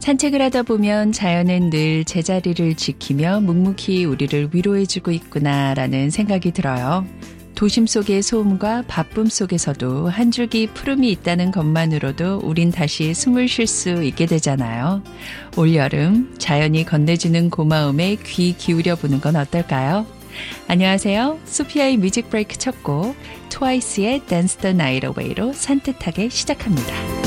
산책을 하다 보면 자연은 늘 제자리를 지키며 묵묵히 우리를 위로해주고 있구나라는 생각이 들어요. 도심 속의 소음과 바쁨 속에서도 한 줄기 푸름이 있다는 것만으로도 우린 다시 숨을 쉴 수 있게 되잖아요. 올여름 자연이 건네주는 고마움에 귀 기울여보는 건 어떨까요? 안녕하세요. 소피아의 뮤직 브레이크 첫 곡 트와이스의 Dance the Night Away로 산뜻하게 시작합니다.